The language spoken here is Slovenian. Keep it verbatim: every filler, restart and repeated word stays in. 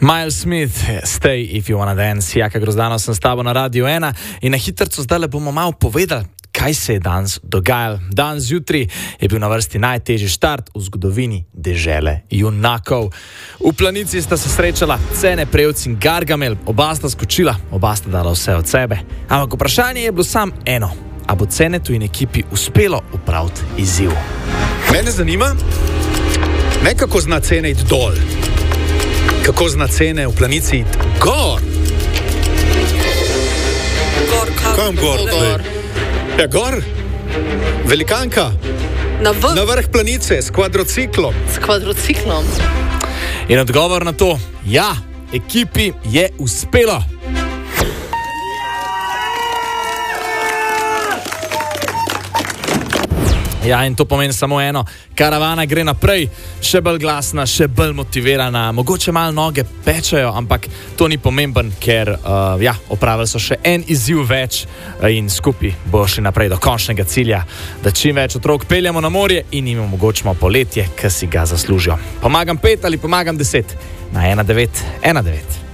Miles Smith, Stay If You Wanna Dance. Jaka Grozdano sem s tabo na Radiu ena in na hitrco zdaj le bomo malo povedali, kaj se je danes dogajalo. Danes zjutraj je bil na vrsti najtežji štart v zgodovini dežele junakov. V Planici sta se srečala Cene Prevc in Gargamel, oba sta skočila, oba sta dala vse od sebe. Ampak vprašanje je bilo sam eno, a bo Cenetu in ekipi uspelo upraviti izziv. Mene zanima, ne kako zna Cene iti dol, kako zna Cene v Planici iti gor. Gor, kam? Kam gor? Gor. Ja, gor. Velikanka. Na vrh. Na vrh Planice s kvadrociklom. S kvadrociklom. In odgovor na to, ja, ekipi je uspelo. Ja, in to pomeni samo eno, karavana gre naprej, še bolj glasna, še bolj motivirana, mogoče malo noge pečajo, ampak to ni pomemben, ker uh, ja, opravili so še en izziv več in skupaj bo šli naprej do končnega cilja, da čim več otrok peljemo na morje in jim omogočimo poletje, ki si ga zaslužijo. Pomagam pet ali pomagam deset na ena devet ena devet.